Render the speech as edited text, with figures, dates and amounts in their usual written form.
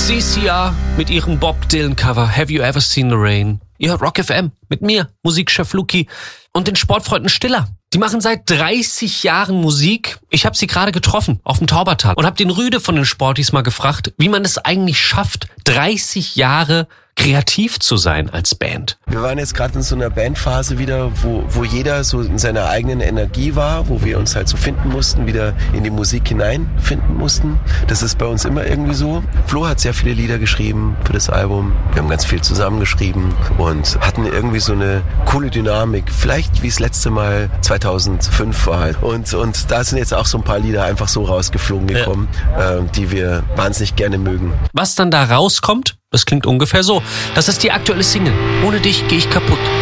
CCR mit ihrem Bob Dylan Cover Have You Ever Seen the Rain? Ihr hört Rock FM mit mir, Musikchef Luki und den Sportfreunden Stiller. Die machen seit 30 Jahren Musik. Ich habe sie gerade getroffen auf dem Taubertal und habe den Rüde von den Sportis mal gefragt, wie man es eigentlich schafft, 30 Jahre kreativ zu sein als Band. Wir waren jetzt gerade in so einer Bandphase wieder, wo jeder so in seiner eigenen Energie war, wo wir uns halt so finden mussten, wieder in die Musik hineinfinden mussten. Das ist bei uns immer irgendwie so. Flo hat sehr viele Lieder geschrieben für das Album. Wir haben ganz viel zusammengeschrieben und hatten irgendwie so eine coole Dynamik. Vielleicht wie das letzte Mal 2005 war halt. Und da sind jetzt auch so ein paar Lieder einfach so rausgeflogen gekommen, die wir wahnsinnig gerne mögen. Was dann da rauskommt, das klingt ungefähr so. Das ist die aktuelle Single. Ohne dich gehe ich kaputt.